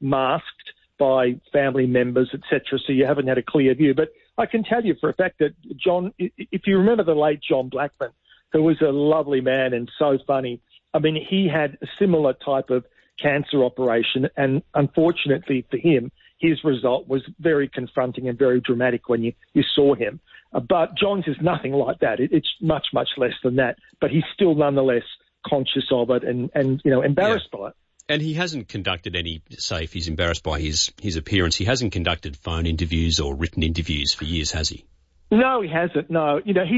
masked by family members, etc., so you haven't had a clear view. But I can tell you for a fact that John, if you remember the late John Blackman, who was a lovely man and so funny, I mean, he had a similar type of cancer operation, and unfortunately for him, his result was very confronting and very dramatic when you saw him. But John's is nothing like that. It's much, much less than that. But he's still nonetheless conscious of it and embarrassed by it. And he hasn't conducted any, say, if he's embarrassed by his appearance, he hasn't conducted phone interviews or written interviews for years, has he? No, he hasn't. No.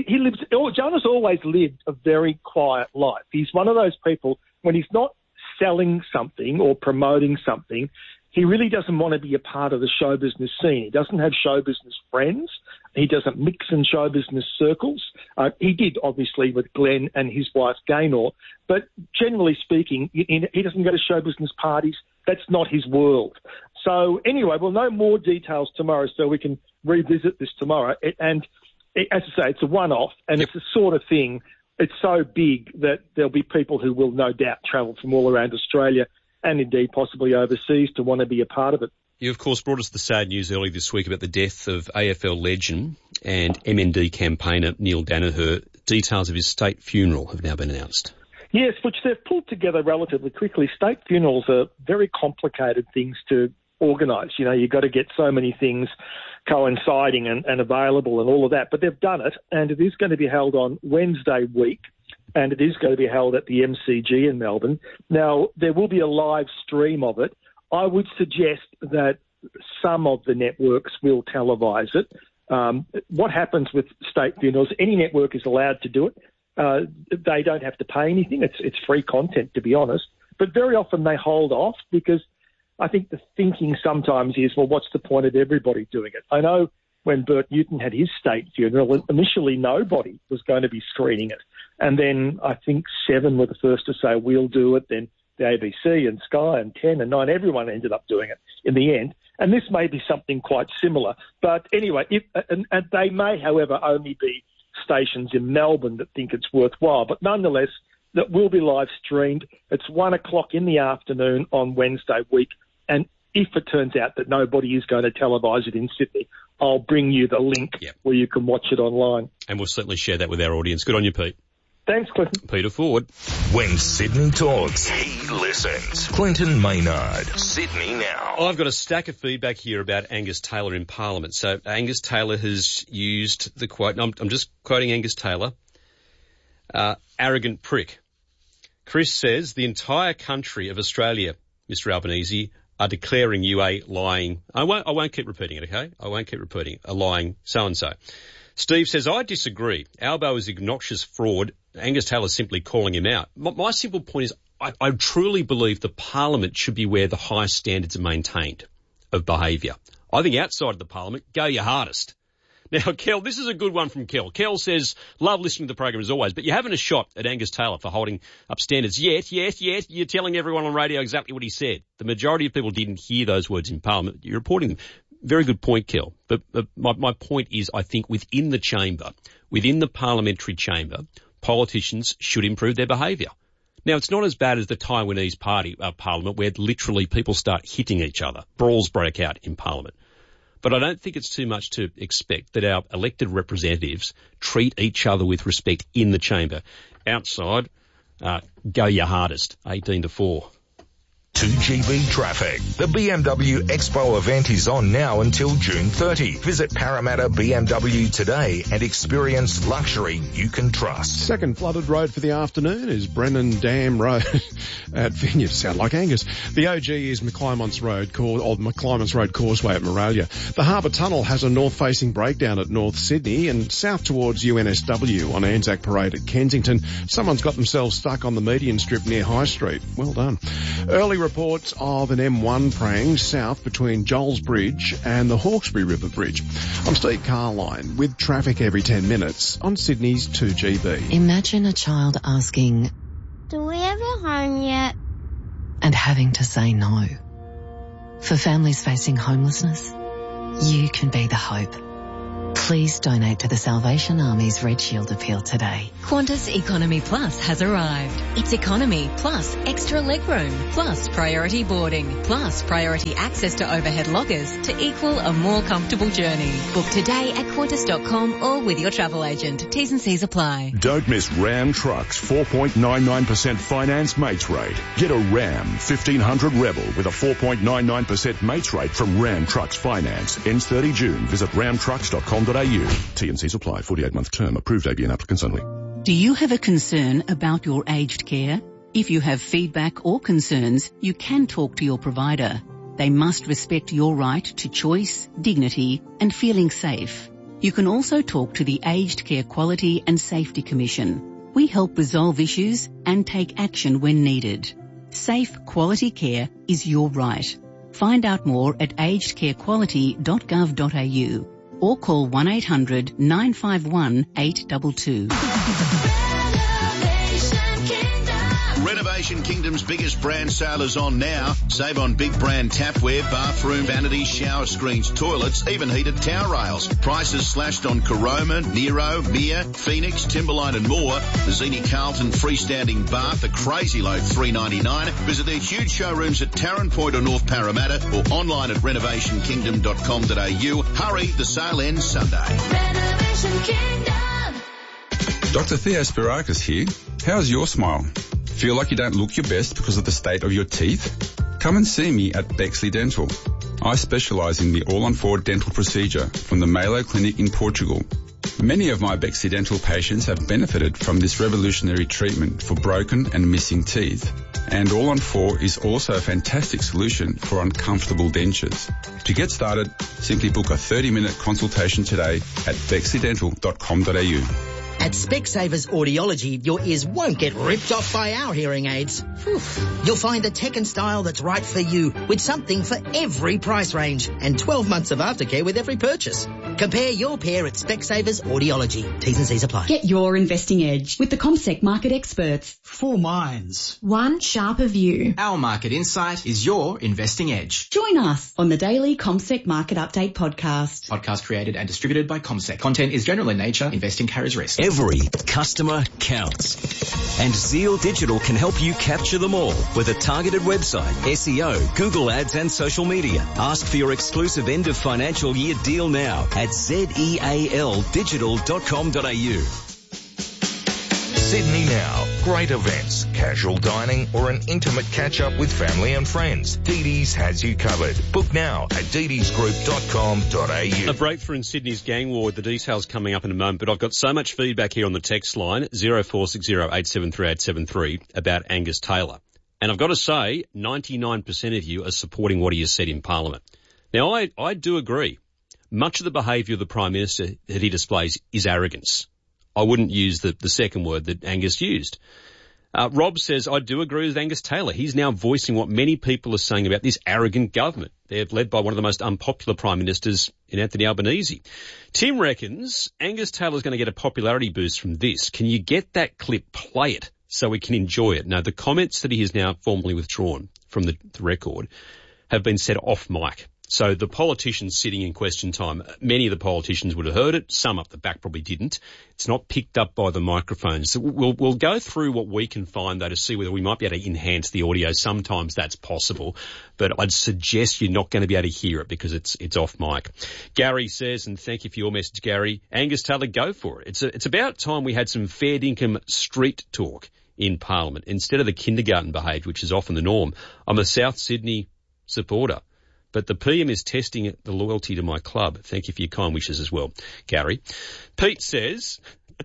John has always lived a very quiet life. He's one of those people, when he's not selling something or promoting something, he really doesn't want to be a part of the show business scene. He doesn't have show business friends. He doesn't mix in show business circles. He did, obviously, with Glenn and his wife, Gaynor. But generally speaking, he doesn't go to show business parties. That's not his world. So anyway, we'll know more details tomorrow so we can revisit this tomorrow. And as I say, it's a one-off, and It's the sort of thing, it's so big that there'll be people who will no doubt travel from all around Australia and indeed possibly overseas to want to be a part of it. You, of course, brought us the sad news earlier this week about the death of AFL legend and MND campaigner Neil Daniher. Details of his state funeral have now been announced. Yes, which they've pulled together relatively quickly. State funerals are very complicated things to organise. You know, you've got to get so many things coinciding and available and all of that. But they've done it, and it is going to be held on Wednesday week, and it is going to be held at the MCG in Melbourne. Now, there will be a live stream of it. I would suggest that some of the networks will televise it. What happens with state funerals, any network is allowed to do it. They don't have to pay anything. It's free content, to be honest. But very often they hold off because I think the thinking sometimes is, well, what's the point of everybody doing it? I know when Bert Newton had his state funeral, initially nobody was going to be screening it. And then I think 7 were the first to say, we'll do it. Then the ABC and Sky and 10 and 9, everyone ended up doing it in the end. And this may be something quite similar. But anyway, and they may, however, only be stations in Melbourne that think it's worthwhile. But nonetheless, that will be live streamed. It's 1:00 in the afternoon on Wednesday week. And if it turns out that nobody is going to televise it in Sydney, I'll bring you the link where you can watch it online. And we'll certainly share that with our audience. Good on you, Pete. Thanks, Clinton. Peter Ford. When Sydney talks, he listens. Clinton Maynard, Sydney Now. I've got a stack of feedback here about Angus Taylor in Parliament. So Angus Taylor has used the quote, and I'm just quoting Angus Taylor, arrogant prick. Chris says, the entire country of Australia, Mr. Albanese, are declaring you a lying... I won't keep repeating it, okay? I won't keep repeating it. A lying so-and-so. Steve says, I disagree. Albo is obnoxious fraud. Angus Taylor's simply calling him out. My simple point is I truly believe the Parliament should be where the highest standards are maintained of behaviour. I think outside of the Parliament, go your hardest. Now, Kel, this is a good one from Kel. Kel says, love listening to the program as always, but you're having a shot at Angus Taylor for holding up standards. Yet, you're telling everyone on radio exactly what he said. The majority of people didn't hear those words in Parliament. You're reporting them. Very good point, Kel. But my point is, I think within the chamber, within the parliamentary chamber, politicians should improve their behaviour. Now, it's not as bad as the Taiwanese parliament where literally people start hitting each other. Brawls break out in Parliament. But I don't think it's too much to expect that our elected representatives treat each other with respect in the chamber. Outside, go your hardest, 18-4. 2GB traffic. The BMW Expo event is on now until June 30. Visit Parramatta BMW today and experience luxury you can trust. Second flooded road for the afternoon is Brennan Dam Road at Vineyard. Sound like Angus. The OG is McClymonts Road Causeway at Moralia. The Harbour Tunnel has a north-facing breakdown at North Sydney and south towards UNSW on Anzac Parade at Kensington. Someone's got themselves stuck on the median strip near High Street. Well done. Early reports of an M1 prang south between Joel's Bridge and the Hawkesbury River Bridge. I'm Steve Carline with traffic every 10 minutes on Sydney's 2GB. Imagine a child asking, do we have a home yet? And having to say no. For families facing homelessness, you can be the hope. Please donate to the Salvation Army's Red Shield appeal today. Qantas Economy Plus has arrived. It's economy plus extra legroom plus priority boarding plus priority access to overhead lockers to equal a more comfortable journey. Book today at Qantas.com or with your travel agent. T's and C's apply. Don't miss Ram Trucks 4.99% finance mates rate. Get a Ram 1500 Rebel with a 4.99% mates rate from Ram Trucks Finance. Ends 30 June. Visit ramtrucks.com.au. T&Cs apply. 48-month term. Approved ABN applicants only. Do you have a concern about your aged care? If you have feedback or concerns, you can talk to your provider. They must respect your right to choice, dignity and feeling safe. You can also talk to the Aged Care Quality and Safety Commission. We help resolve issues and take action when needed. Safe, quality care is your right. Find out more at agedcarequality.gov.au or call 1-800 951 822. Renovation Kingdom's biggest brand sale is on now. Save on big brand tapware, bathroom, vanities, shower screens, toilets, even heated towel rails. Prices slashed on Caroma, Nero, Mir, Phoenix, Timberline and more. The Zini Carlton freestanding bath, a crazy low $3.99. Visit their huge showrooms at Tarrant Point or North Parramatta or online at renovationkingdom.com.au. Hurry, the sale ends Sunday. Renovation Kingdom. Dr. Theo Spirakis here. How's your smile? Feel like you don't look your best because of the state of your teeth? Come and see me at Bexley Dental. I specialise in the all-on-4 dental procedure from the Malo Clinic in Portugal. Many of my Bexley Dental patients have benefited from this revolutionary treatment for broken and missing teeth. And all-on-4 is also a fantastic solution for uncomfortable dentures. To get started, simply book a 30-minute consultation today at bexleydental.com.au. At Specsavers Audiology, your ears won't get ripped off by our hearing aids. You'll find the tech and style that's right for you with something for every price range and 12 months of aftercare with every purchase. Compare your pair at Specsavers Audiology. T's and C's apply. Get your investing edge with the CommSec market experts. 4 minds. One sharper view. Our market insight is your investing edge. Join us on the daily CommSec Market Update podcast. Podcast created and distributed by CommSec. Content is general in nature. Investing carries risk. Every customer counts. And Zeal Digital can help you capture them all with a targeted website, SEO, Google Ads and social media. Ask for your exclusive end of financial year deal now at zealdigital.com.au. Sydney Now. Great events, casual dining or an intimate catch-up with family and friends. Didi's has you covered. Book now at didisgroup.com.au. A breakthrough in Sydney's gang war, the details coming up in a moment, but I've got so much feedback here on the text line, 0460 873 873, about Angus Taylor. And I've got to say, 99% of you are supporting what he has said in Parliament. Now, I do agree. Much of the behaviour of the Prime Minister that he displays is arrogance. I wouldn't use the second word that Angus used. Rob says, I do agree with Angus Taylor. He's now voicing what many people are saying about this arrogant government. They're led by one of the most unpopular Prime Ministers in Anthony Albanese. Tim reckons Angus Taylor's going to get a popularity boost from this. Can you get that clip, play it, so we can enjoy it? Now, the comments that he has now formally withdrawn from the record have been said off mic. So the politicians sitting in question time, many of the politicians would have heard it. Some up the back probably didn't. It's not picked up by the microphones. So we'll go through what we can find, though, to see whether we might be able to enhance the audio. Sometimes that's possible, but I'd suggest you're not going to be able to hear it because it's off mic. Gary says, and thank you for your message, Gary, Angus Taylor, go for it. It's about time we had some fair dinkum street talk in Parliament instead of the kindergarten behaviour, which is often the norm. I'm a South Sydney supporter, but the PM is testing the loyalty to my club. Thank you for your kind wishes as well, Gary. Pete says,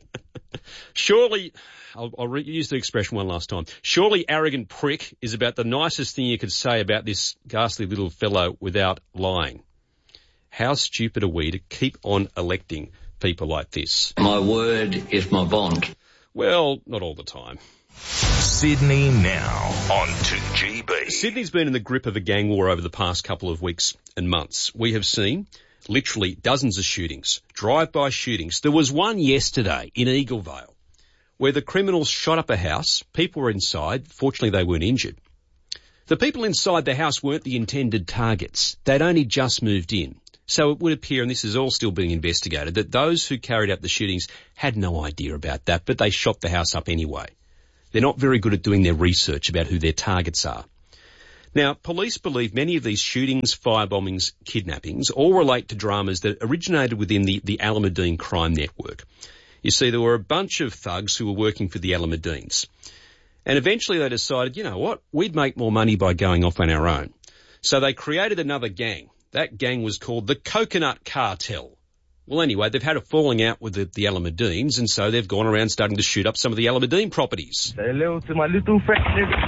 surely, I'll use the expression one last time, surely arrogant prick is about the nicest thing you could say about this ghastly little fellow without lying. How stupid are we to keep on electing people like this? My word is my bond. Well, not all the time. Sydney Now on 2GB. Sydney's been in the grip of a gang war over the past couple of weeks and months. We have seen literally dozens of shootings, drive-by shootings. There was one yesterday in Eaglevale where the criminals shot up a house. People were inside. Fortunately, they weren't injured. The people inside the house weren't the intended targets. They'd only just moved in. So it would appear, and this is all still being investigated, that those who carried out the shootings had no idea about that, but they shot the house up anyway. They're not very good at doing their research about who their targets are. Now, police believe many of these shootings, firebombings, kidnappings all relate to dramas that originated within the Alameddine crime network. You see, there were a bunch of thugs who were working for the Alameddines. And eventually they decided, you know what, we'd make more money by going off on our own. So they created another gang. That gang was called the Coconut Cartel. Well, anyway, they've had a falling out with the Alameddines, and so they've gone around starting to shoot up some of the Alameddine properties. Say hello to my little friend.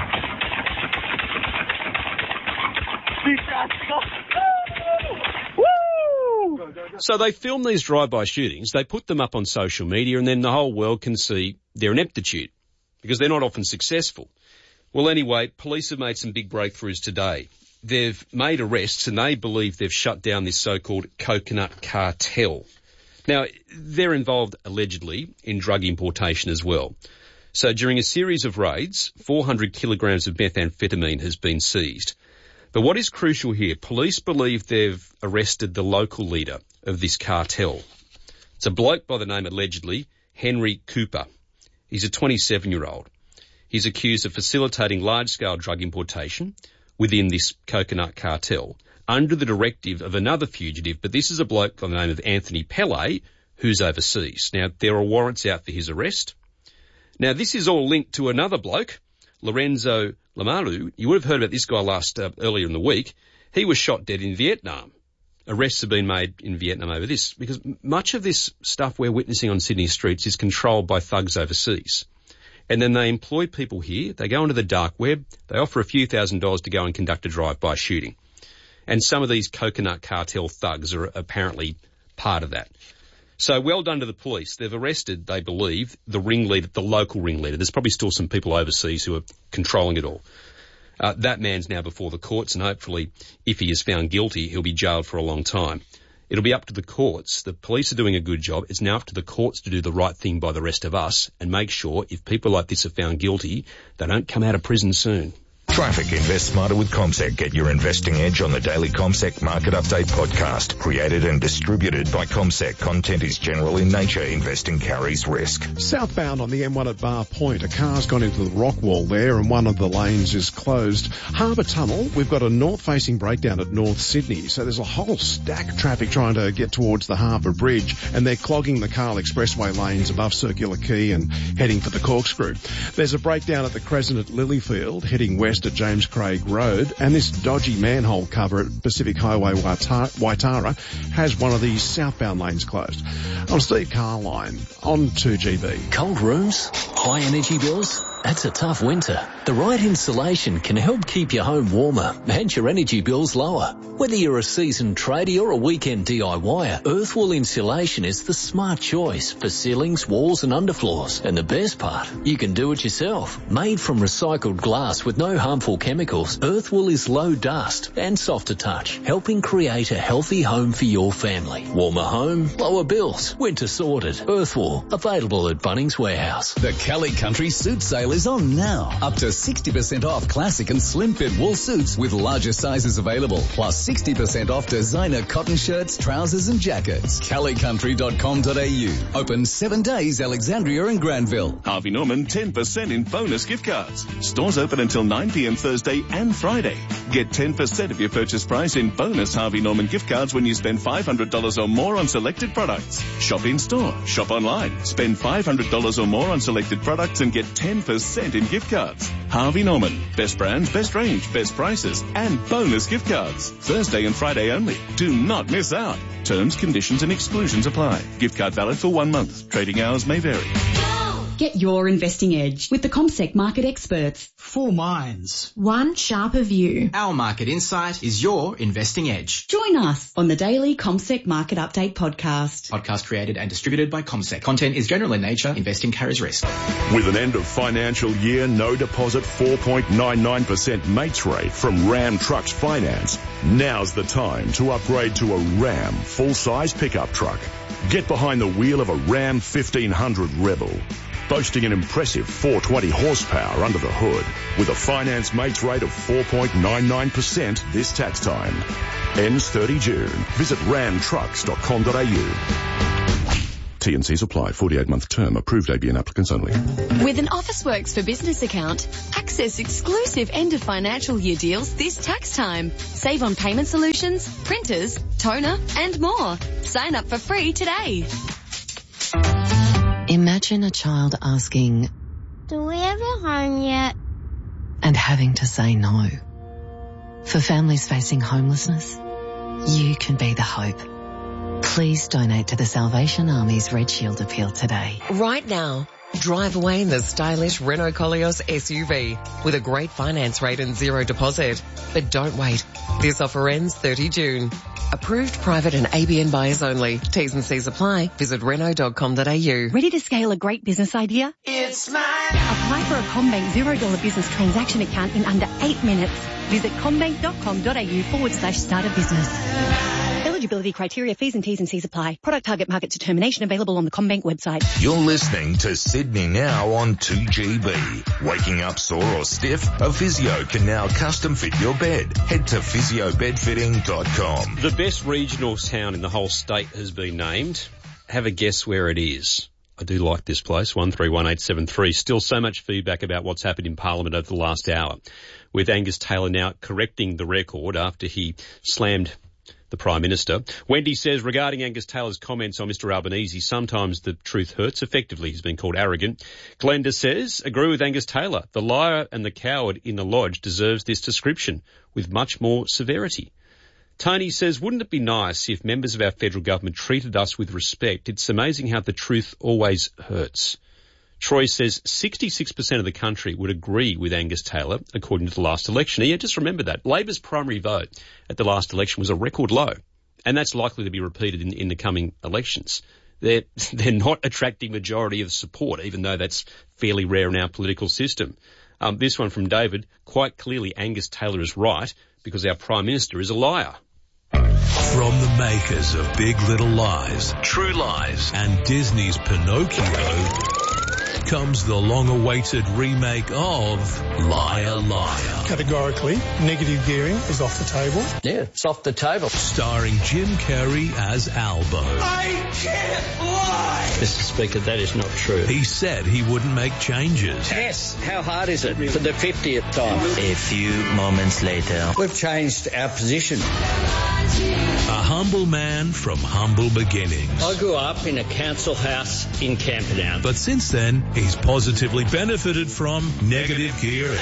So they film these drive-by shootings, they put them up on social media, and then the whole world can see their ineptitude, because they're not often successful. Well, anyway, police have made some big breakthroughs today. They've made arrests, and they believe they've shut down this so-called Coconut Cartel. Now, they're involved, allegedly, in drug importation as well. So during a series of raids, 400 kilograms of methamphetamine has been seized. But what is crucial here, police believe they've arrested the local leader of this cartel. It's a bloke by the name, allegedly, Henry Cooper. He's a 27-year-old. He's accused of facilitating large-scale drug importation within this Coconut Cartel under the directive of another fugitive, but this is a bloke by the name of Anthony Pele, who's overseas. Now, there are warrants out for his arrest. Now, this is all linked to another bloke, Lorenzo Lamalu. You would have heard about this guy earlier in the week. He was shot dead in Vietnam. Arrests have been made in Vietnam over this, because much of this stuff we're witnessing on Sydney streets is controlled by thugs overseas. And then they employ people here, they go into the dark web, they offer a few $1,000s to go and conduct a drive-by shooting. And some of these Coconut Cartel thugs are apparently part of that. So well done to the police. They've arrested, they believe, the ringleader, the local ringleader. There's probably still some people overseas who are controlling it all. That man's now before the courts, and hopefully, if he is found guilty, he'll be jailed for a long time. It'll be up to the courts. The police are doing a good job. It's now up to the courts to do the right thing by the rest of us and make sure if people like this are found guilty, they don't come out of prison soon. Traffic. Invest smarter with CommSec. Get your investing edge on the daily CommSec Market Update podcast. Created and distributed by CommSec. Content is general in nature. Investing carries risk. Southbound on the M1 at Bar Point, a car's gone into the rock wall there and one of the lanes is closed. Harbour Tunnel, we've got a north-facing breakdown at North Sydney, so there's a whole stack of traffic trying to get towards the Harbour Bridge, and they're clogging the Carl Expressway lanes above Circular Quay and heading for the Corkscrew. There's a breakdown at the Crescent at Lilyfield, heading west at James Craig Road, and this dodgy manhole cover at Pacific Highway Waitara has one of these southbound lanes closed. I'm Steve Carline on 2GB. Cold rooms? High energy bills? That's a tough winter. The right insulation can help keep your home warmer and your energy bills lower. Whether you're a seasoned tradie or a weekend DIYer, Earthwall Insulation is the smart choice for ceilings, walls and underfloors. And the best part, you can do it yourself. Made from recycled glass with no harmful chemicals, Earthwall is low dust and soft to touch, helping create a healthy home for your family. Warmer home, lower bills. Winter sorted. Earthwall, available at Bunnings Warehouse. The Kelly Country Suit Sale is on now. Up to 60% off classic and slim fit wool suits with larger sizes available. Plus 60% off designer cotton shirts, trousers and jackets. kellycountry.com.au. Open 7 days, Alexandria and Granville. Harvey Norman 10% in bonus gift cards. Stores open until 9 p.m. Thursday and Friday. Get 10% of your purchase price in bonus Harvey Norman gift cards when you spend $500 or more on selected products. Shop in store, shop online. Spend $500 or more on selected products and get 10% in gift cards. Harvey Norman. Best brands, best range, best prices, and bonus gift cards. Thursday and Friday only. Do not miss out. Terms, conditions, and exclusions apply. Gift card valid for 1 month. Trading hours may vary. Get your investing edge with the CommSec market experts. 4 minds. One sharper view. Our market insight is your investing edge. Join us on the daily CommSec Market Update podcast. Podcast created and distributed by CommSec. Content is general in nature. Investing carries risk. With an end of financial year, no deposit 4.99% mates rate from Ram Trucks Finance, now's the time to upgrade to a Ram full-size pickup truck. Get behind the wheel of a Ram 1500 Rebel. boasting an impressive 420 horsepower under the hood with a finance mates rate of 4.99% this tax time. Ends 30 June. Visit ramtrucks.com.au. T&Cs apply. 48-month term. Approved ABN applicants only. With an Officeworks for Business account, access exclusive end of financial year deals this tax time. Save on payment solutions, printers, toner and more. Sign up for free today. Imagine a child asking, "Do we have a home yet?" and having to say no. For families facing homelessness, you can be the hope. Please donate to the Salvation Army's Red Shield appeal today. Right now, drive away in the stylish Renault Koleos SUV with a great finance rate and zero deposit. But don't wait. This offer ends 30 June. Approved private and ABN buyers only. T's and C's apply. Visit Renault.com.au. Ready to scale a great business idea? It's mine. Apply for a CommBank $0 business transaction account in under 8 minutes. Visit commbank.com.au/start a business. Eligibility criteria, fees and T's and C's apply. Product target market determination available on the CommBank website. You're listening to Sydney Now on 2GB. Waking up sore or stiff? A physio can now custom fit your bed. Head to physiobedfitting.com. The best regional town in the whole state has been named. Have a guess where it is. I do like this place, 131873. Still so much feedback about what's happened in Parliament over the last hour, with Angus Taylor now correcting the record after he slammed the Prime Minister. Wendy says, regarding Angus Taylor's comments on Mr Albanese, sometimes the truth hurts. Effectively, he's been called arrogant. Glenda says, agree with Angus Taylor. The liar and the coward in the lodge deserves this description with much more severity. Tony says, wouldn't it be nice if members of our federal government treated us with respect? It's amazing how the truth always hurts. Troy says 66% of the country would agree with Angus Taylor, according to the last election. Yeah, just remember that. Labor's primary vote at the last election was a record low, and that's likely to be repeated in the coming elections. They're not attracting majority of support, even though that's fairly rare in our political system. This one from David, quite clearly Angus Taylor is right because our Prime Minister is a liar. From the makers of Big Little Lies, True Lies, and Disney's Pinocchio comes the long-awaited remake of Liar Liar. Categorically, negative gearing is off the table. Yeah, it's off the table. Starring Jim Carrey as Albo. I can't lie! Mr Speaker, that is not true. He said he wouldn't make changes. Yes, how hard is it for the 50th time? A few moments later. We've changed our position. A humble man from humble beginnings. I grew up in a council house in Camperdown. But since then, he's positively benefited from negative gearing.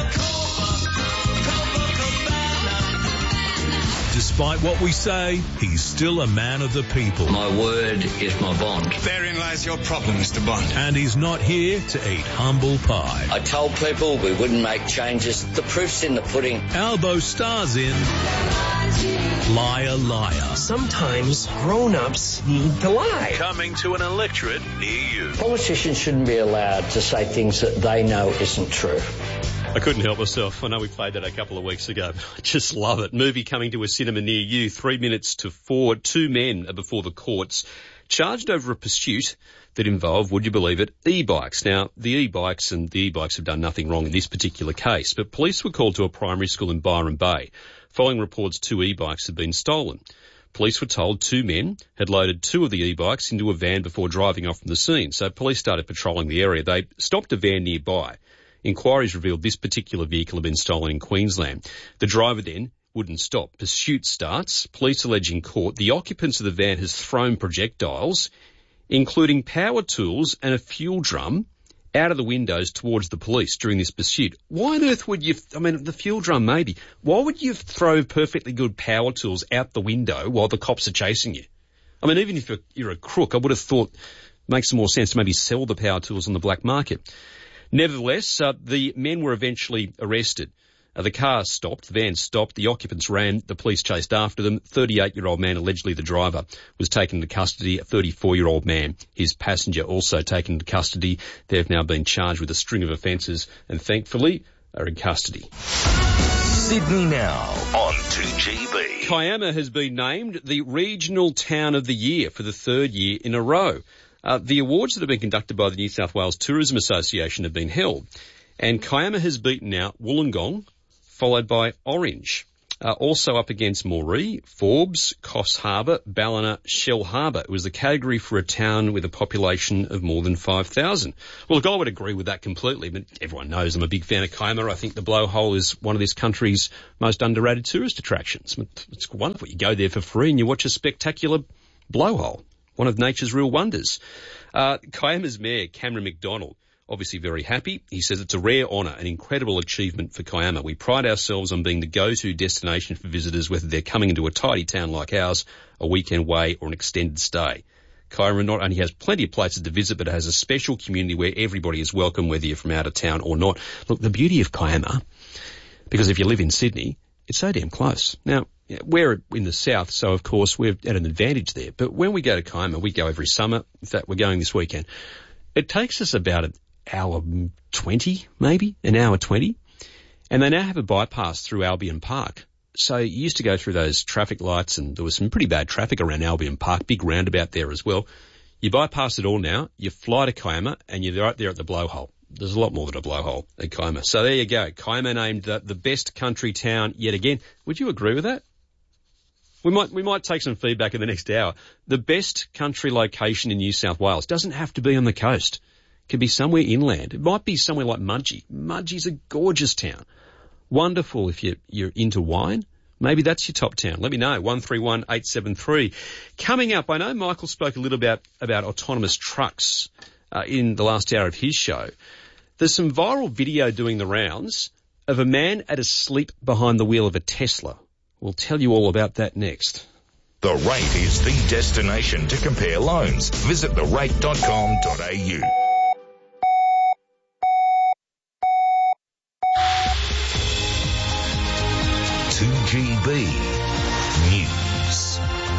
Despite what we say, he's still a man of the people. My word is my bond. Therein lies your problem, Mr. Bond. And he's not here to eat humble pie. I told people we wouldn't make changes. The proof's in the pudding. Albo stars in Liar Liar. Sometimes grown-ups need to lie. Coming to an electorate near you. Politicians shouldn't be allowed to say things that they know isn't true. I couldn't help myself. I know we played that a couple of weeks ago, but I just love it. Movie coming to a cinema near you, 3 minutes to 4. 2 men are before the courts, charged over a pursuit that involved, would you believe it, e-bikes. Now, the e-bikes have done nothing wrong in this particular case, but police were called to a primary school in Byron Bay. Following reports, 2 e-bikes had been stolen. Police were told 2 men had loaded 2 of the e-bikes into a van before driving off from the scene, so police started patrolling the area. They stopped a van nearby. Inquiries revealed this particular vehicle had been stolen in Queensland. The driver then wouldn't stop. Pursuit starts. Police allege in court the occupants of the van has thrown projectiles, including power tools and a fuel drum, out of the windows towards the police during this pursuit. Why on earth would you, the fuel drum maybe, why would you throw perfectly good power tools out the window while the cops are chasing you? Even if you're a crook, I would have thought it makes some more sense to maybe sell the power tools on the black market. Nevertheless, the men were eventually arrested. The car stopped, the van stopped, the occupants ran, the police chased after them. 38-year-old man, allegedly the driver, was taken into custody. A 34-year-old man, his passenger, also taken into custody. They've now been charged with a string of offences and thankfully are in custody. Sydney Now on 2GB. Kiama has been named the Regional Town of the Year for the 3rd year in a row. The awards that have been conducted by the New South Wales Tourism Association have been held, and Kiama has beaten out Wollongong, followed by Orange. Also up against Moree, Forbes, Coffs Harbour, Ballina, Shell Harbour. It was the category for a town with a population of more than 5,000. Well, look, I would agree with that completely, but everyone knows I'm a big fan of Kiama. I think the Blowhole is one of this country's most underrated tourist attractions. It's wonderful. You go there for free and you watch a spectacular blowhole, one of nature's real wonders. Kiama's mayor, Cameron McDonald, obviously very happy. He says it's a rare honour, an incredible achievement for Kiama. We pride ourselves on being the go-to destination for visitors, whether they're coming into a tidy town like ours, a weekend away or an extended stay. Kiama not only has plenty of places to visit, but it has a special community where everybody is welcome, whether you're from out of town or not. Look, the beauty of Kiama, because if you live in Sydney, it's so damn close. Now, we're in the south, so of course we're at an advantage there. But when we go to Kiama, we go every summer. In fact, we're going this weekend. It takes us about an hour 20, maybe, an hour 20. And they now have a bypass through Albion Park. So you used to go through those traffic lights, and there was some pretty bad traffic around Albion Park, big roundabout there as well. You bypass it all now, you fly to Kiama, and you're right there at the blowhole. There's a lot more than a blowhole at Kiama. So there you go. Kiama named the best country town yet again. Would you agree with that? We might take some feedback in the next hour. The best country location in New South Wales doesn't have to be on the coast. It can be somewhere inland. It might be somewhere like Mudgee. Mudgee's a gorgeous town. Wonderful if you're into wine. Maybe that's your top town. Let me know. 131873. Coming up, I know Michael spoke a little about autonomous trucks in the last hour of his show. There's some viral video doing the rounds of a man asleep behind the wheel of a Tesla. We'll tell you all about that next. The Rate is the destination to compare loans. Visit therate.com.au. GB News.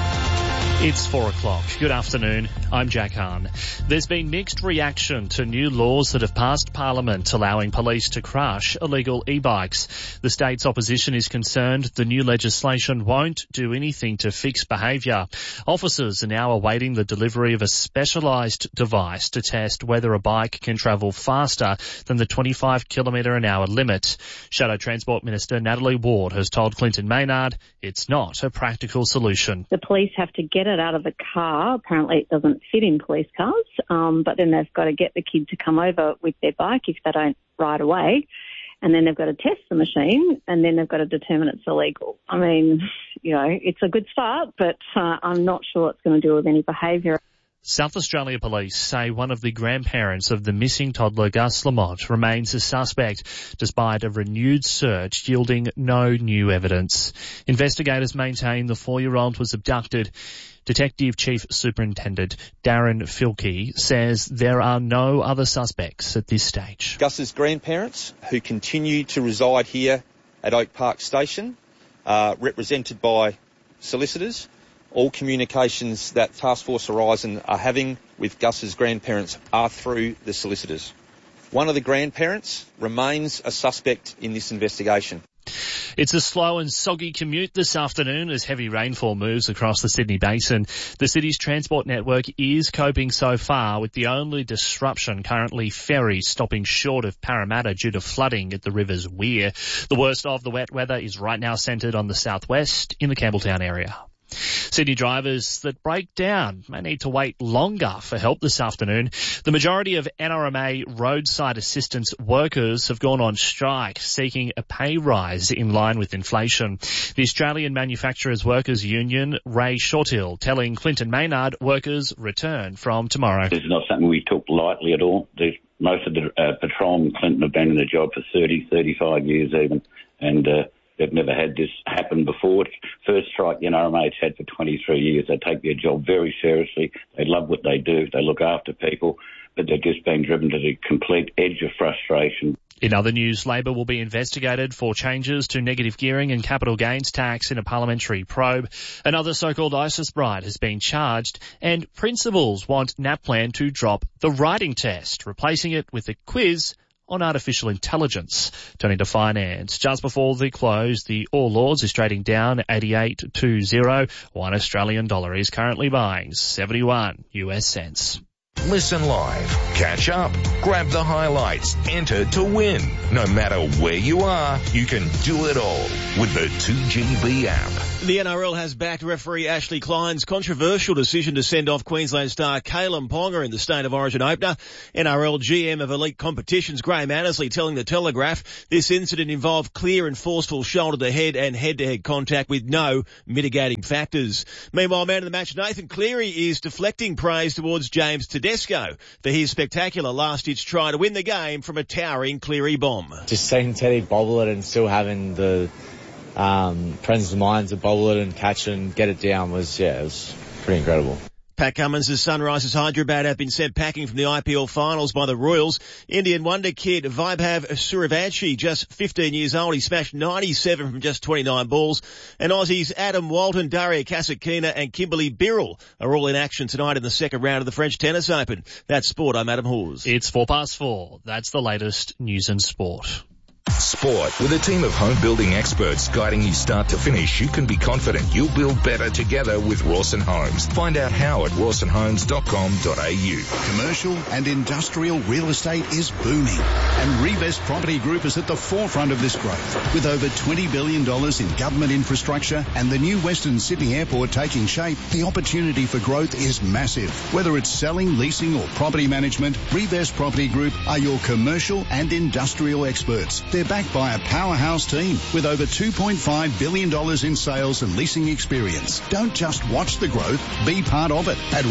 It's 4 o'clock. Good afternoon. I'm Jack Hahn. There's been mixed reaction to new laws that have passed Parliament allowing police to crush illegal e-bikes. The state's opposition is concerned the new legislation won't do anything to fix behaviour. Officers are now awaiting the delivery of a specialised device to test whether a bike can travel faster than the 25 km/h limit. Shadow Transport Minister Natalie Ward has told Clinton Maynard it's not a practical solution. The police have to get it out of the car. Apparently it doesn't fit in police cars, but then they've got to get the kid to come over with their bike if they don't right away, and then they've got to test the machine, and then they've got to determine it's illegal. I mean, it's a good start, but I'm not sure it's going to deal with any behaviour. South Australia Police say one of the grandparents of the missing toddler Gus Lamont remains a suspect, despite a renewed search yielding no new evidence. Investigators maintain the 4-year-old was abducted. Detective Chief Superintendent Darren Filkey says there are no other suspects at this stage. Gus's grandparents, who continue to reside here at Oak Park Station, are represented by solicitors. All communications that Task Force Horizon are having with Gus's grandparents are through the solicitors. One of the grandparents remains a suspect in this investigation. It's a slow and soggy commute this afternoon as heavy rainfall moves across the Sydney Basin. The city's transport network is coping so far, with the only disruption currently ferries stopping short of Parramatta due to flooding at the river's weir. The worst of the wet weather is right now centred on the southwest in the Campbelltown area. Sydney drivers that break down may need to wait longer for help this afternoon. The majority of NRMA roadside assistance workers have gone on strike, seeking a pay rise in line with inflation. The Australian Manufacturers Workers Union, Ray Shorthill, telling Clinton Maynard workers return from tomorrow. This is not something we took lightly at all. Most of the patrol in Clinton have been in the job for 30, 35 years even, and they've never had this happen before. First strike the NRMA's had for 23 years. They take their job very seriously. They love what they do. They look after people, but they're just being driven to the complete edge of frustration. In other news, Labor will be investigated for changes to negative gearing and capital gains tax in a parliamentary probe. Another so-called ISIS bride has been charged, and principals want NAPLAN to drop the writing test, replacing it with a quiz on artificial intelligence. Turning to finance, just before the close, the All Ords is trading down 88.20. $1 Australian is currently buying 71 US cents. Listen live, catch up, grab the highlights, enter to win. No matter where you are, you can do it all with the 2GB app. The NRL has backed referee Ashley Klein's controversial decision to send off Queensland star Kalen Ponga in the State of Origin opener. NRL GM of Elite Competitions Graham Annesley telling The Telegraph this incident involved clear and forceful shoulder-to-head and head-to-head contact with no mitigating factors. Meanwhile, man of the match Nathan Cleary is deflecting praise towards James Tedesco for his spectacular last-ditch try to win the game from a towering Cleary bomb. Just seeing Teddy bobble it and still having the presence of mind to bobble it and catch it and get it down was pretty incredible. Pat Cummins' Sunrisers Hyderabad have been sent packing from the IPL finals by the Royals. Indian wonder kid Vaibhav Suryavanshi, just 15 years old, he smashed 97 from just 29 balls. And Aussies Adam Walton, Daria Kasatkina and Kimberly Birrell are all in action tonight in the second round of the French Tennis Open. That's sport. I'm Adam Hawes. It's 4:04. That's the latest news and sport. Sport. With a team of home building experts guiding you start to finish, you can be confident you'll build better together with Rawson Homes. Find out how at rawsonhomes.com.au. Commercial and industrial real estate is booming, and Revest Property Group is at the forefront of this growth. With over $20 billion in government infrastructure and the new Western Sydney Airport taking shape, the opportunity for growth is massive. Whether it's selling, leasing or property management, Revest Property Group are your commercial and industrial experts. They're backed by a powerhouse team with over $2.5 billion in sales and leasing experience. Don't just watch the growth, be part of it at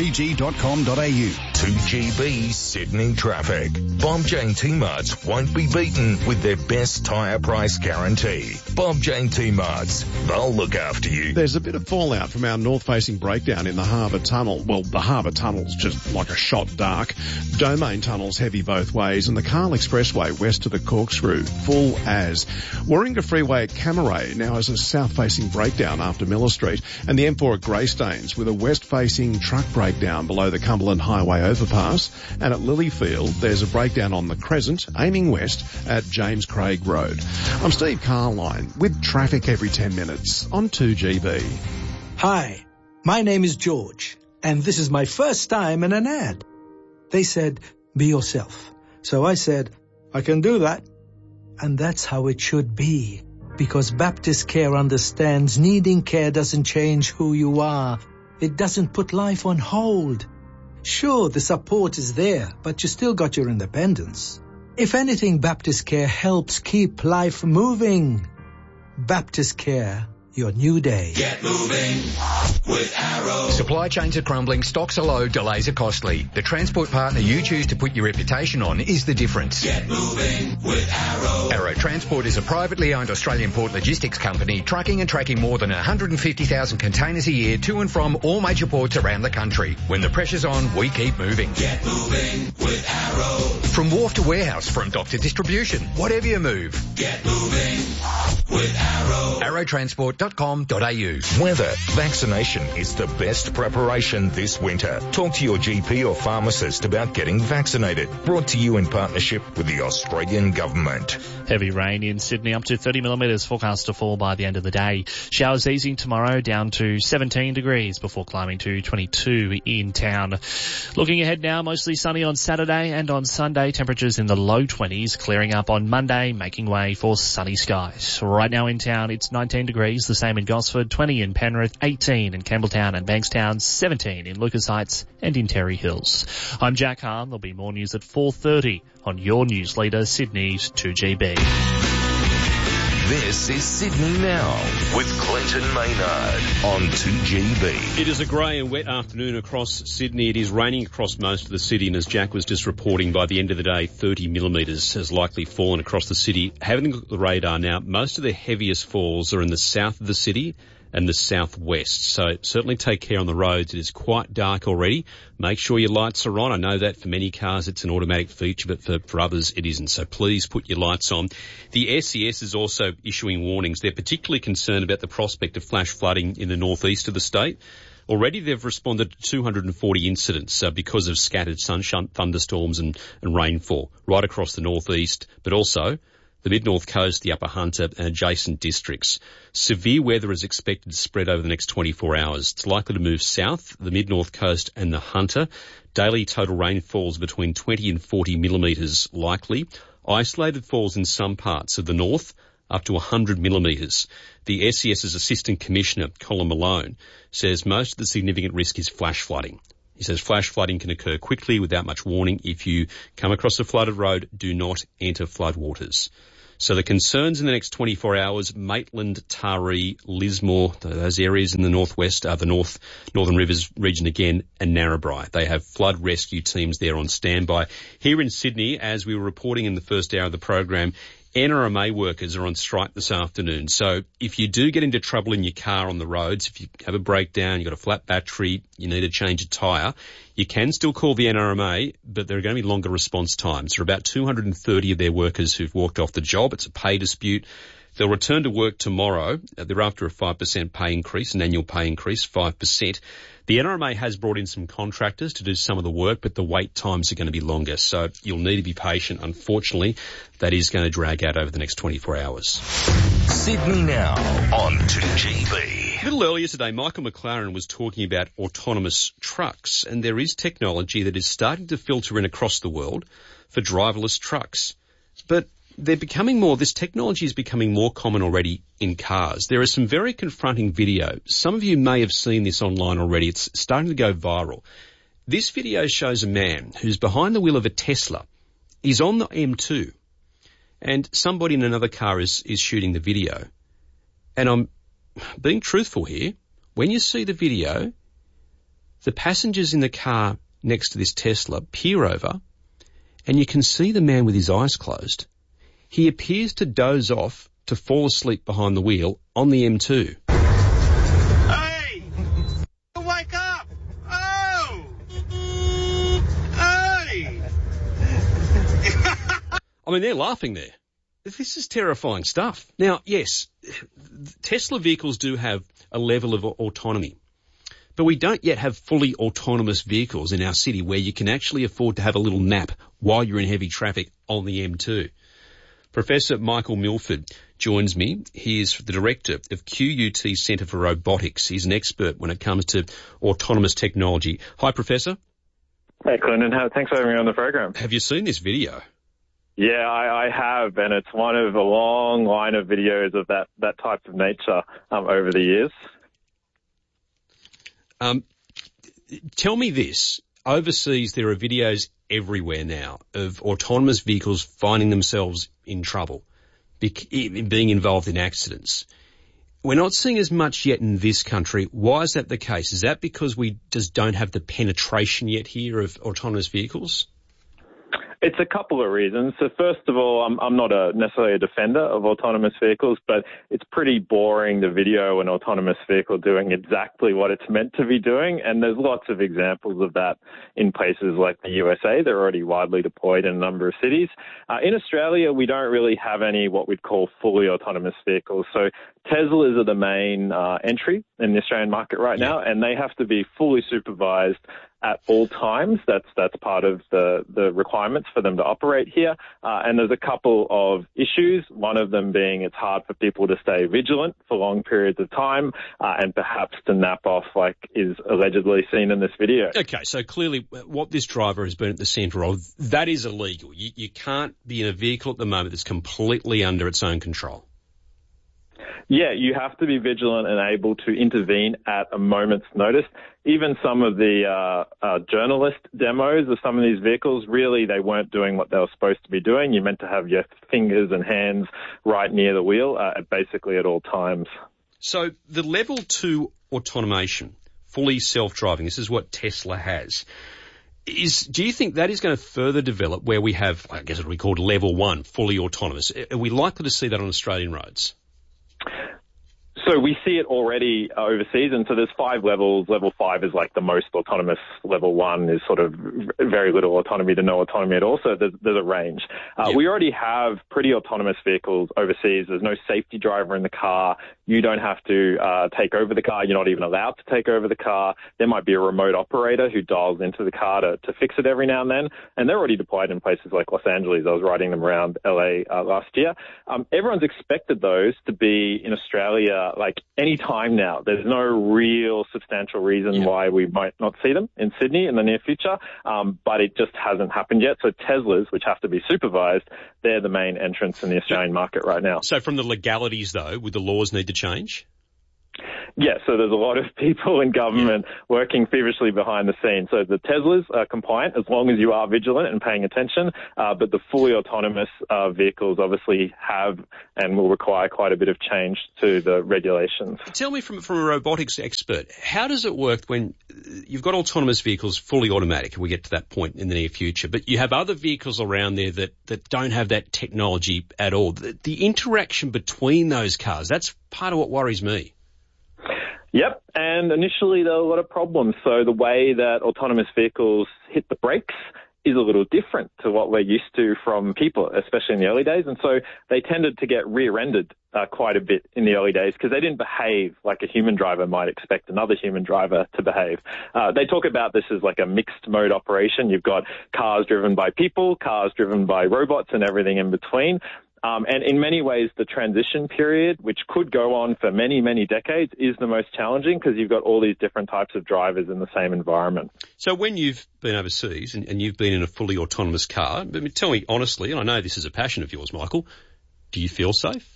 revestpg.com.au. 2GB Sydney traffic. Bob Jane T-Marts won't be beaten with their best tyre price guarantee. Bob Jane T-Marts, they'll look after you. There's a bit of fallout from our north-facing breakdown in the Harbour Tunnel. Well, the Harbour Tunnel's just like a shot dark. Domain Tunnel's heavy both ways, and the Carl Expressway west to the Corkscrew, full as. Warringah Freeway at Camaray now has a south-facing breakdown after Miller Street, and the M4 at Greystanes with a west-facing truck breakdown below the Cumberland Highway overpass, and at Lilyfield there's a breakdown on the Crescent aiming west at James Craig Road. I'm Steve Carline with traffic every 10 minutes on 2GB. Hi, my name is George, and this is my first time in an ad. They said, be yourself. So I said, I can do that. And that's how it should be, because Baptist Care understands needing care doesn't change who you are. It doesn't put life on hold. Sure, the support is there, but you still got your independence. If anything, Baptist Care helps keep life moving. Baptist Care, your new day. Get moving with Arrow. Supply chains are crumbling, stocks are low, delays are costly. The transport partner you choose to put your reputation on is the difference. Get moving with Arrow. Arrow Transport is a privately owned Australian port logistics company trucking and tracking more than 150,000 containers a year to and from all major ports around the country. When the pressure's on, we keep moving. Get moving with Arrow. From wharf to warehouse, from dock to distribution, whatever you move. Get moving with Arrow. ArrowTransport.com.au. Weather. Vaccination is the best preparation this winter. Talk to your GP or pharmacist about getting vaccinated. Brought to you in partnership with the Australian Government. Heavy rain in Sydney, up to 30 millimetres forecast to fall by the end of the day. Showers easing tomorrow, down to 17 degrees before climbing to 22 in town. Looking ahead now, mostly sunny on Saturday and on Sunday. Temperatures in the low 20s, clearing up on Monday, making way for sunny skies. Right now in town, it's 19 degrees, the same in Gosford, 20 in Penrith, 18 in Campbelltown and Bankstown, 17 in Lucas Heights and in Terry Hills. I'm Jack Hahn. There'll be more news at 4:30 on your news leader, Sydney's 2GB. This is Sydney Now with Clinton Maynard on 2GB. It is a grey and wet afternoon across Sydney. It is raining across most of the city, and as Jack was just reporting, by the end of the day, 30 millimetres has likely fallen across the city. Having a look at the radar now, most of the heaviest falls are in the south of the city and the southwest. So certainly take care on the roads. It is quite dark already. Make sure your lights are on. I know that for many cars it's an automatic feature, but for others it isn't. So please put your lights on. The SES is also issuing warnings. They're particularly concerned about the prospect of flash flooding in the northeast of the state. Already they've responded to 240 incidents because of scattered sunshine, thunderstorms and rainfall right across the northeast, but also the Mid-North Coast, the Upper Hunter and adjacent districts. Severe weather is expected to spread over the next 24 hours. It's likely to move south, the Mid-North Coast and the Hunter. Daily total rainfalls between 20 and 40 millimetres likely. Isolated falls in some parts of the north, up to 100 millimetres. The SES's Assistant Commissioner, Colin Malone, says most of the significant risk is flash flooding. He says flash flooding can occur quickly without much warning. If you come across a flooded road, do not enter floodwaters. So the concerns in the next 24 hours, Maitland, Taree, Lismore, those areas in the northwest, the Northern Rivers region again, and Narrabri. They have flood rescue teams there on standby. Here in Sydney, as we were reporting in the first hour of the program, NRMA workers are on strike this afternoon. So if you do get into trouble in your car on the roads, if you have a breakdown, you've got a flat battery, you need to change a tyre, you can still call the NRMA, but there are going to be longer response times. There are about 230 of their workers who've walked off the job. It's a pay dispute. They'll return to work tomorrow. They're after a 5% pay increase, an annual pay increase, 5%. The NRMA has brought in some contractors to do some of the work, but the wait times are going to be longer. So you'll need to be patient. Unfortunately, that is going to drag out over the next 24 hours. Sydney Now on 2GB. A little earlier today, Michael McLaren was talking about autonomous trucks, and there is technology that is starting to filter in across the world for driverless trucks. But this technology is becoming more common already in cars. There is some very confronting video. Some of you may have seen this online already. It's starting to go viral. This video shows a man who's behind the wheel of a Tesla. He's on the M2, and somebody in another car is shooting the video. And I'm being truthful here. When you see the video, the passengers in the car next to this Tesla peer over, and you can see the man with his eyes closed. He appears to doze off, to fall asleep behind the wheel on the M2. Hey! Wake up! Oh! Hey! I mean, they're laughing there. This is terrifying stuff. Now, yes, Tesla vehicles do have a level of autonomy, but we don't yet have fully autonomous vehicles in our city where you can actually afford to have a little nap while you're in heavy traffic on the M2. Professor Michael Milford joins me. He is the director of QUT Centre for Robotics. He's an expert when it comes to autonomous technology. Hi, Professor. Hey, Clinton. Thanks for having me on the program. Have you seen this video? Yeah, I have, and it's one of a long line of videos of that type of nature over the years. Tell me this. Overseas, there are videos everywhere now of autonomous vehicles finding themselves in trouble, being involved in accidents. We're not seeing as much yet in this country. Why is that the case? Is that because we just don't have the penetration yet here of autonomous vehicles? It's a couple of reasons. So first of all, I'm not necessarily a defender of autonomous vehicles, but it's pretty boring, the video an autonomous vehicle doing exactly what it's meant to be doing. And there's lots of examples of that in places like the USA. They're already widely deployed in a number of cities. In Australia, we don't really have any what we'd call fully autonomous vehicles. So Teslas are the main entry in the Australian market right now, and they have to be fully supervised at all times. That's part of the requirements for them to operate here. And there's a couple of issues, one of them being it's hard for people to stay vigilant for long periods of time and perhaps to nap off like is allegedly seen in this video. Okay, so clearly what this driver has been at the centre of, that is illegal. You can't be in a vehicle at the moment that's completely under its own control. Yeah, you have to be vigilant and able to intervene at a moment's notice. Even some of the journalist demos of some of these vehicles, really, they weren't doing what they were supposed to be doing. You're meant to have your fingers and hands right near the wheel basically at all times. So the level 2 automation, fully self-driving, this is what Tesla has. Do you think that is going to further develop where we have, I guess it would be called level 1, fully autonomous? Are we likely to see that on Australian roads? So we see it already overseas, and so there's 5 levels. Level 5 is like the most autonomous. Level 1 is sort of very little autonomy to no autonomy at all, so there's a range. We already have pretty autonomous vehicles overseas. There's no safety driver in the car. You don't have to take over the car. You're not even allowed to take over the car. There might be a remote operator who dials into the car to fix it every now and then, and they're already deployed in places like Los Angeles. I was riding them around LA last year. Everyone's expected those to be in Australia like any time now. There's no real substantial reason why we might not see them in Sydney in the near future, but it just hasn't happened yet. So Teslas, which have to be supervised, they're the main entrants in the Australian market right now. So from the legalities, though, would the laws need to change? Yeah, so there's a lot of people in government working feverishly behind the scenes. So the Teslas are compliant as long as you are vigilant and paying attention, but the fully autonomous vehicles obviously have and will require quite a bit of change to the regulations. Tell me from a robotics expert, how does it work when you've got autonomous vehicles fully automatic, and we get to that point in the near future, but you have other vehicles around there that don't have that technology at all? The interaction between those cars, that's part of what worries me. Yep, and initially there were a lot of problems. So the way that autonomous vehicles hit the brakes is a little different to what we're used to from people, especially in the early days. And so they tended to get rear-ended quite a bit in the early days because they didn't behave like a human driver might expect another human driver to behave. They talk about this as like a mixed mode operation. You've got cars driven by people, cars driven by robots, and everything in between. And in many ways, the transition period, which could go on for many, many decades, is the most challenging because you've got all these different types of drivers in the same environment. So when you've been overseas and you've been in a fully autonomous car, tell me honestly, and I know this is a passion of yours, Michael, do you feel safe?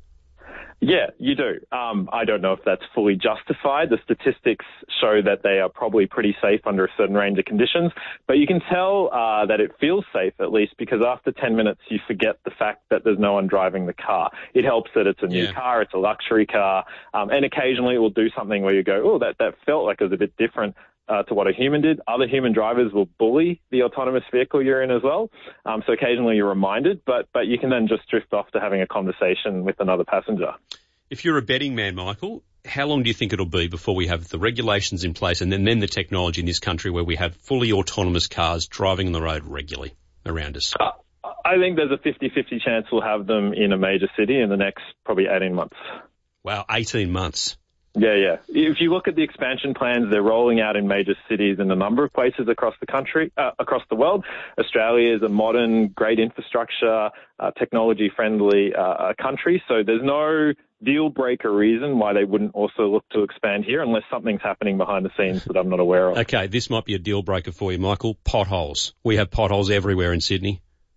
Yeah, you do. I don't know if that's fully justified. The statistics show that they are probably pretty safe under a certain range of conditions, but you can tell that it feels safe at least because after 10 minutes you forget the fact that there's no one driving the car. It helps that it's a new car, it's a luxury car, and occasionally it will do something where you go, oh, that felt like it was a bit different to what a human did. Other human drivers will bully the autonomous vehicle you're in as well. So occasionally you're reminded, but you can then just drift off to having a conversation with another passenger. If you're a betting man, Michael, how long do you think it'll be before we have the regulations in place and then the technology in this country where we have fully autonomous cars driving on the road regularly around us? I think there's a 50-50 chance we'll have them in a major city in the next probably 18 months. Wow, 18 months. Yeah. If you look at the expansion plans, they're rolling out in major cities in a number of places across the country, across the world. Australia is a modern, great infrastructure, technology-friendly country, so there's no deal-breaker reason why they wouldn't also look to expand here unless something's happening behind the scenes that I'm not aware of. Okay, this might be a deal-breaker for you, Michael. Potholes. We have potholes everywhere in Sydney.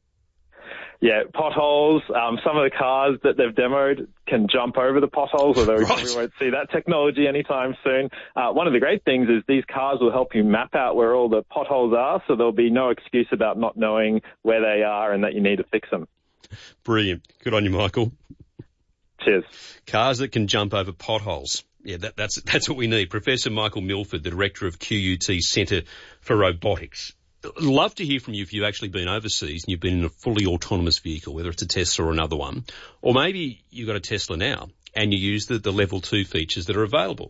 Yeah, potholes. Some of the cars that they've demoed can jump over the potholes, although we probably won't see that technology anytime soon. One of the great things is these cars will help you map out where all the potholes are, so there'll be no excuse about not knowing where they are and that you need to fix them. Brilliant. Good on you, Michael. Cheers. Cars that can jump over potholes. Yeah, that's what we need. Professor Michael Milford, the director of QUT's Centre for Robotics. I'd love to hear from you if you've actually been overseas and you've been in a fully autonomous vehicle, whether it's a Tesla or another one, or maybe you've got a Tesla now and you use the level 2 features that are available.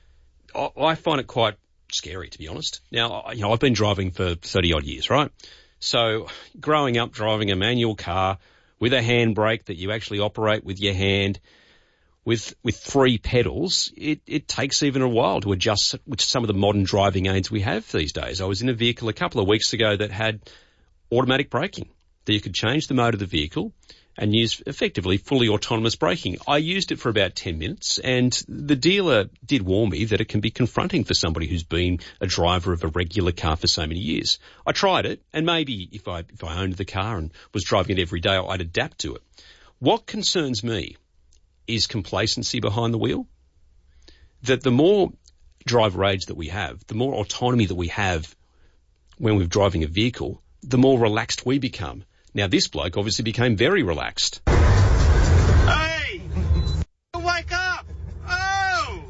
I find it quite scary, to be honest. Now, I've been driving for 30 odd years, right? So growing up driving a manual car with a handbrake that you actually operate with your hand, with 3 pedals, it takes even a while to adjust with some of the modern driving aids we have these days. I was in a vehicle a couple of weeks ago that had automatic braking, that you could change the mode of the vehicle and use effectively fully autonomous braking. I used it for about 10 minutes and the dealer did warn me that it can be confronting for somebody who's been a driver of a regular car for so many years. I tried it and maybe if I owned the car and was driving it every day, I'd adapt to it. What concerns me is complacency behind the wheel. That the more driver age that we have, the more autonomy that we have when we're driving a vehicle, the more relaxed we become. Now, this bloke obviously became very relaxed. Hey! Wake up! Oh!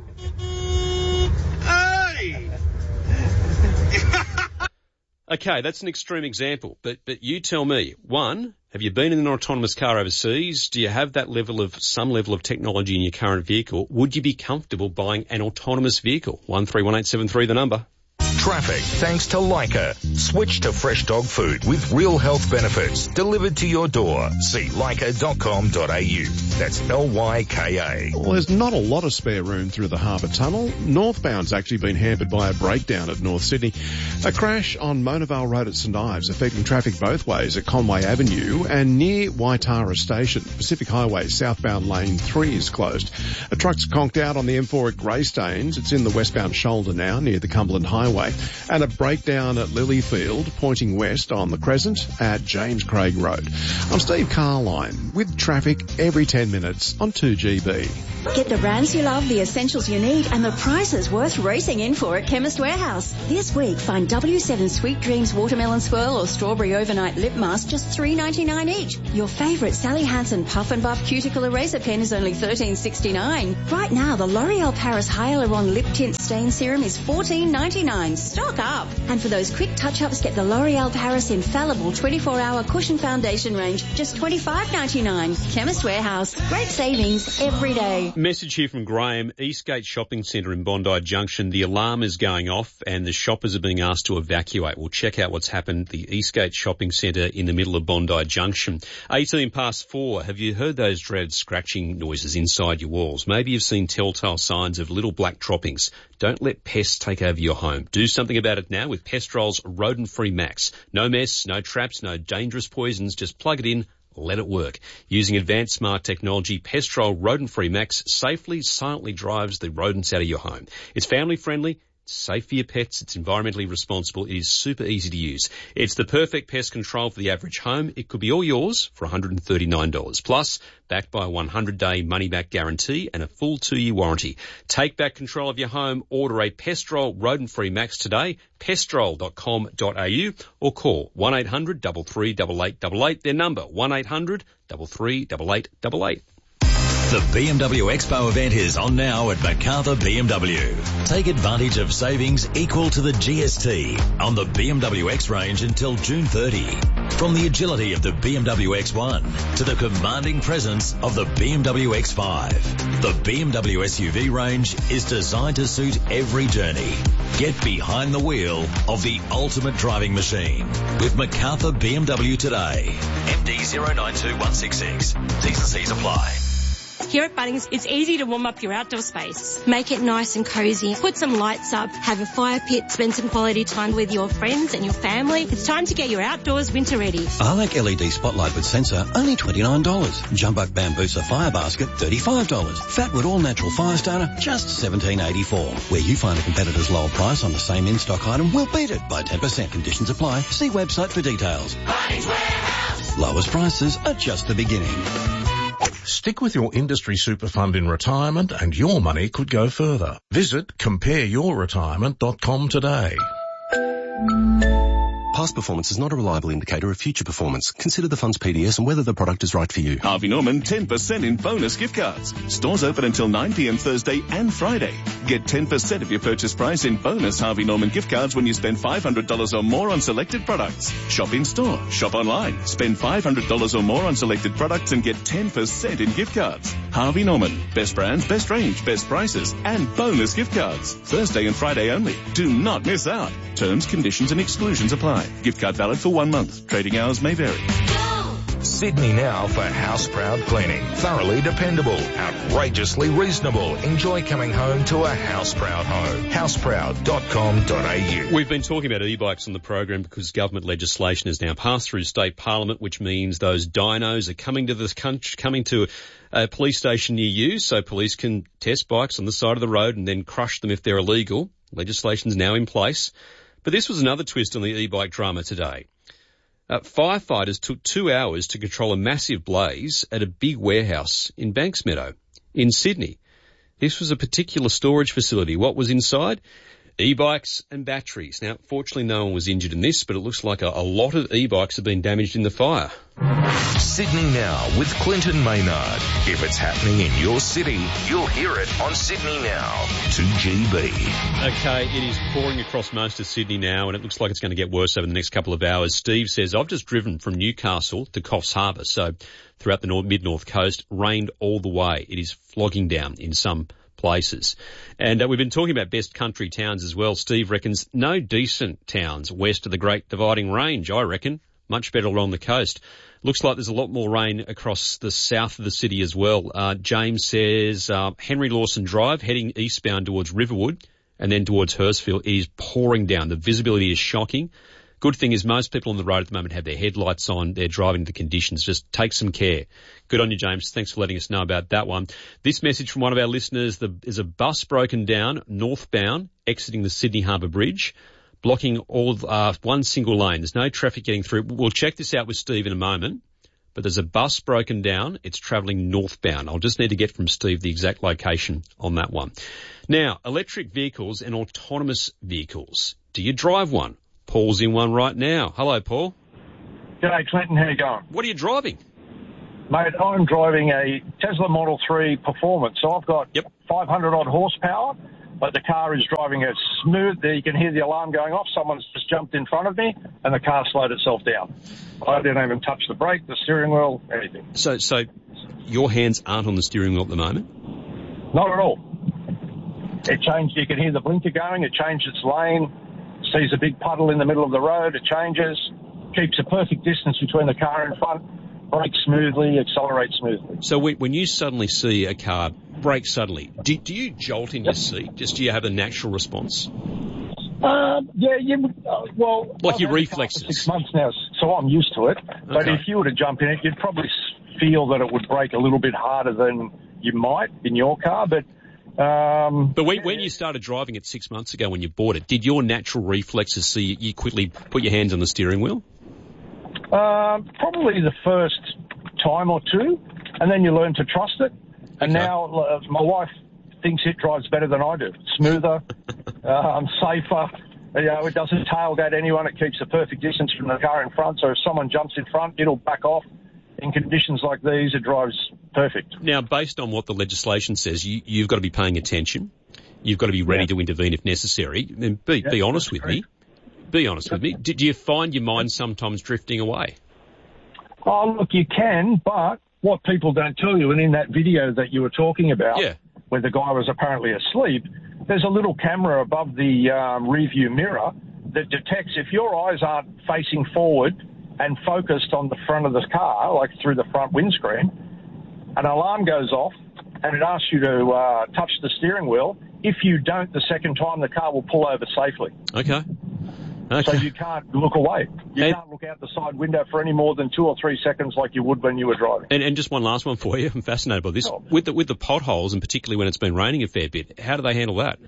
Hey! Okay, that's an extreme example, but you tell me, one, Have you been in an autonomous car overseas? Do you have some level of technology in your current vehicle? Would you be comfortable buying an autonomous vehicle? 131873, the number. Traffic thanks to Leica. Switch to fresh dog food with real health benefits delivered to your door. See leica.com.au. That's Lyka. Well, there's not a lot of spare room through the Harbour Tunnel. Northbound's actually been hampered by a breakdown at North Sydney. A crash on Monavale Road at St Ives affecting traffic both ways at Conway Avenue and near Waitara Station. Pacific Highway southbound lane 3 is closed. A truck's conked out on the M4 at Greystanes. It's in the westbound shoulder now near the Cumberland Highway. And a breakdown at Lilyfield, pointing west on the Crescent at James Craig Road. I'm Steve Carline with traffic every 10 minutes on 2GB. Get the brands you love, the essentials you need, and the prices worth racing in for at Chemist Warehouse. This week, find W7 Sweet Dreams Watermelon Swirl or Strawberry Overnight Lip Mask just $3.99 each. Your favourite Sally Hansen Puff and Buff Cuticle Eraser Pen is only $13.69. Right now, the L'Oreal Paris Hyaluron Lip Tint Stain Serum is $14.99. Stock up. And for those quick touch-ups, get the L'Oreal Paris Infallible 24-hour Cushion Foundation range, just $25.99. Chemist Warehouse. Great savings every day. Message here from Graham. Eastgate Shopping Centre in Bondi Junction. The alarm is going off and the shoppers are being asked to evacuate. We'll check out what's happened at the Eastgate Shopping Centre in the middle of Bondi Junction. 4:18. Have you heard those dread scratching noises inside your walls? Maybe you've seen telltale signs of little black droppings. Don't let pests take over your home. Do something about it now with Pestrol's Rodent-Free Max. No mess, no traps, no dangerous poisons. Just plug it in. Let it work. Using advanced smart technology, Pestrol Rodent-Free Max safely, silently drives the rodents out of your home. It's family friendly, it's safe for your pets, it's environmentally responsible, it is super easy to use. It's the perfect pest control for the average home. It could be all yours for $139. Plus, backed by a 100-day money-back guarantee and a full 2-year warranty. Take back control of your home. Order a Pestrol Rodent-Free Max today, pestrol.com.au, or call 1-800-338888. Their number, 1-800-338888. The BMW Expo event is on now at Macarthur BMW. Take advantage of savings equal to the GST on the BMW X range until June 30. From the agility of the BMW X1 to the commanding presence of the BMW X5, the BMW SUV range is designed to suit every journey. Get behind the wheel of the ultimate driving machine with Macarthur BMW today. MD 092166. T's and C's apply. Here at Bunnings, it's easy to warm up your outdoor space. Make it nice and cozy. Put some lights up, have a fire pit, spend some quality time with your friends and your family. It's time to get your outdoors winter ready. Arlec LED spotlight with sensor, only $29. Jumbuck Bambusa fire basket, $35. Fatwood all natural fire starter, just $17.84. Where you find a competitor's lower price on the same in-stock item, we'll beat it by 10%. Conditions apply. See website for details. Bunnings Warehouse. Lowest prices are just the beginning. Stick with your industry super fund in retirement and your money could go further. Visit compareyourretirement.com today. Past performance is not a reliable indicator of future performance. Consider the fund's PDS and whether the product is right for you. Harvey Norman 10% in bonus gift cards. Stores open until 9 p.m. Thursday and Friday. Get 10% of your purchase price in bonus Harvey Norman gift cards when you spend $500 or more on selected products. Shop in store, shop online. Spend $500 or more on selected products and get 10% in gift cards. Harvey Norman. Best brands, best range, best prices, and bonus gift cards. Thursday and Friday only. Do not miss out. Terms, conditions and exclusions apply. Gift card valid for 1 month. Trading hours may vary. Sydney Now for House Proud Cleaning. Thoroughly dependable, outrageously reasonable. Enjoy coming home to a House Proud home. houseproud.com.au. We've been talking about e-bikes on the program because government legislation has now passed through state parliament, which means those dynos are coming to this country, coming to a police station near you, so police can test bikes on the side of the road and then crush them if they're illegal. Legislation's now in place. But this was another twist on the e-bike drama today. Firefighters took 2 hours to control a massive blaze at a big warehouse in Banksmeadow in Sydney. This was a particular storage facility. What was inside? E-bikes and batteries. Now, fortunately, no one was injured in this, but it looks like a lot of e-bikes have been damaged in the fire. Sydney Now with Clinton Maynard. If it's happening in your city, you'll hear it on Sydney Now. 2GB. Okay, it is pouring across most of Sydney now, and it looks like it's going to get worse over the next couple of hours. Steve says, I've just driven from Newcastle to Coffs Harbour, so throughout the mid-north coast, rained all the way. It is flogging down in some places. And we've been talking about best country towns as well. Steve reckons no decent towns west of the Great Dividing Range, I reckon. Much better along the coast. Looks like there's a lot more rain across the south of the city as well. James says Henry Lawson Drive heading eastbound towards Riverwood and then towards Hurstville. It is pouring down. The visibility is shocking. Good thing is most people on the road at the moment have their headlights on. They're driving the conditions. Just take some care. Good on you, James. Thanks for letting us know about that one. This message from one of our listeners, there's a bus broken down northbound exiting the Sydney Harbour Bridge, blocking all one single lane. There's no traffic getting through. We'll check this out with Steve in a moment, but there's a bus broken down. It's travelling northbound. I'll just need to get from Steve the exact location on that one. Now, electric vehicles and autonomous vehicles. Do you drive one? Paul's in one right now. Hello, Paul. G'day, Clinton. How you going? What are you driving? Mate, I'm driving a Tesla Model 3 Performance. So I've got 500-odd horsepower, but the car is driving as smooth. You can hear the alarm going off. Someone's just jumped in front of me, and the car slowed itself down. I didn't even touch the brake, the steering wheel, anything. So your hands aren't on the steering wheel at the moment? Not at all. It changed. You can hear the blinker going. It changed its lane. Sees a big puddle in the middle of the road, it changes, keeps a perfect distance between the car in front, brakes smoothly, accelerates smoothly. So when you suddenly see a car brake suddenly, do you jolt in your seat? Do you have a natural response? Well... Like your reflexes? 6 months now, so I'm used to it. Okay. But if you were to jump in it, you'd probably feel that it would brake a little bit harder than you might in your car, but when you started driving it 6 months ago when you bought it, did your natural reflexes see you quickly put your hands on the steering wheel? Probably the first time or two, and then you learn to trust it. And now my wife thinks it drives better than I do. Smoother, safer. It doesn't tailgate anyone. It keeps a perfect distance from the car in front. So if someone jumps in front, it'll back off. In conditions like these, it drives perfect. Now, based on what the legislation says, you've got to be paying attention. You've got to be ready to intervene if necessary. And be honest with me. Be honest with me. Do you find your mind sometimes drifting away? Oh, look, you can, but what people don't tell you, and in that video that you were talking about, where the guy was apparently asleep, there's a little camera above the rear-view mirror that detects if your eyes aren't facing forward and focused on the front of the car, like through the front windscreen, an alarm goes off and it asks you to touch the steering wheel. If you don't the second time, the car will pull over safely. Okay. So you can't look away. You can't look out the side window for any more than 2 or 3 seconds like you would when you were driving. And just one last one for you. I'm fascinated by this. With the potholes, and particularly when it's been raining a fair bit, how do they handle that?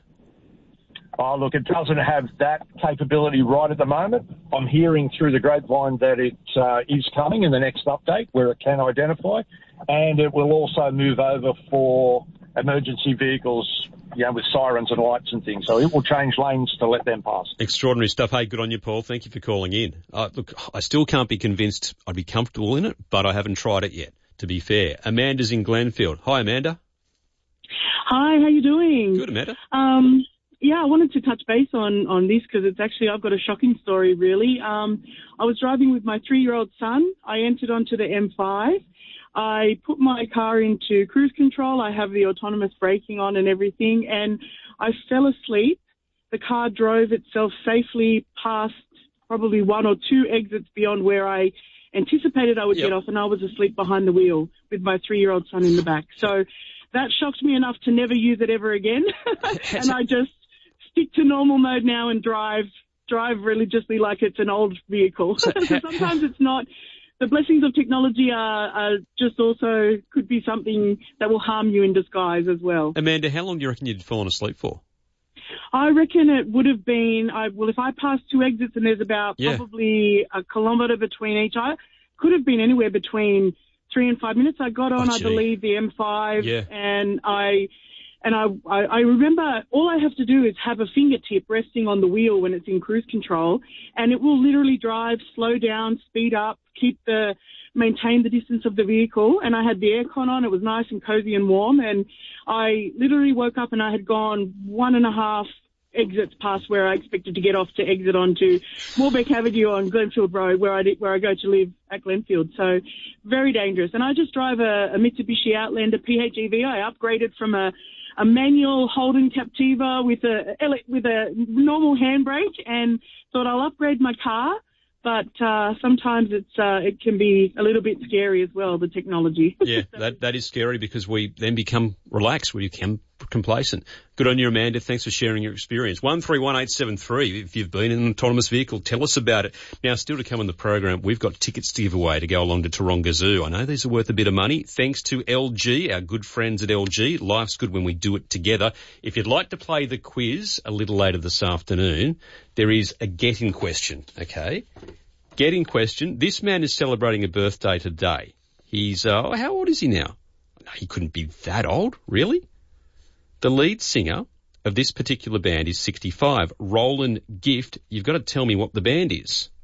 Oh, look, it doesn't have that capability right at the moment. I'm hearing through the grapevine that it is coming in the next update where it can identify, and it will also move over for emergency vehicles, with sirens and lights and things. So it will change lanes to let them pass. Extraordinary stuff. Hey, good on you, Paul. Thank you for calling in. Look, I still can't be convinced I'd be comfortable in it, but I haven't tried it yet, to be fair. Amanda's in Glenfield. Hi, Amanda. Hi, how you doing? Good, Amanda. I wanted to touch base on this because it's actually, I've got a shocking story, really. I was driving with my 3-year-old son. I entered onto the M5. I put my car into cruise control. I have the autonomous braking on and everything, and I fell asleep. The car drove itself safely past probably 1 or 2 exits beyond where I anticipated I would get off, and I was asleep behind the wheel with my 3-year-old son in the back. So that shocked me enough to never use it ever again, and I just stick to normal mode now and drive religiously like it's an old vehicle. So sometimes it's not. The blessings of technology are just also could be something that will harm you in disguise as well. Amanda, how long do you reckon you'd fallen asleep for? I reckon it would have been, if I passed 2 exits and there's about probably a kilometre between each, I could have been anywhere between 3 and 5 minutes. I got on, I believe, the M5 and I And I remember all I have to do is have a fingertip resting on the wheel when it's in cruise control, and it will literally drive, slow down, speed up, maintain the distance of the vehicle. And I had the aircon on. It was nice and cozy and warm. And I literally woke up and I had gone 1.5 exits past where I expected to get off to exit onto Moorbeck Avenue on Glenfield Road, where I go to live at Glenfield. So very dangerous. And I just drive a Mitsubishi Outlander PHEV. I upgraded from a manual Holden Captiva with a normal handbrake, and thought I'll upgrade my car. But sometimes it can be a little bit scary as well, the technology. Yeah, that is scary, because we then become relaxed, we become complacent. Good on you, Amanda. Thanks for sharing your experience. 131873. If you've been in an autonomous vehicle, tell us about it. Now, still to come on the program, we've got tickets to give away to go along to Taronga Zoo. I know these are worth a bit of money. Thanks to LG, our good friends at LG. Life's good when we do it together. If you'd like to play the quiz a little later this afternoon, there is a get in question, okay? Get in question. This man is celebrating a birthday today. He's, how old is he now? No, he couldn't be that old, really? The lead singer of this particular band is 65. Roland Gift. You've got to tell me what the band is.